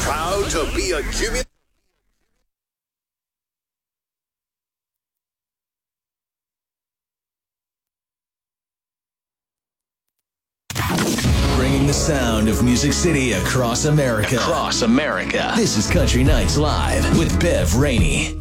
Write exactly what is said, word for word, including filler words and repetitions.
Proud to be a Jimmy. Bringing the sound of Music City across America. Across America. This is Country Nights Live with Bev Rainey.